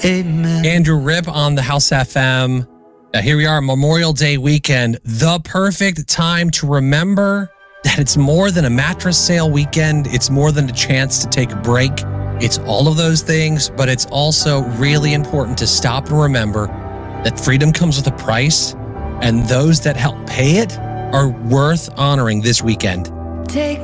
Amen. Andrew Ripp on the House FM. Here we are, Memorial Day weekend. The perfect time to remember that it's more than a mattress sale weekend. It's more than a chance to take a break. It's all of those things, but it's also really important to stop and remember that freedom comes with a price, and those that help pay it are worth honoring this weekend. Take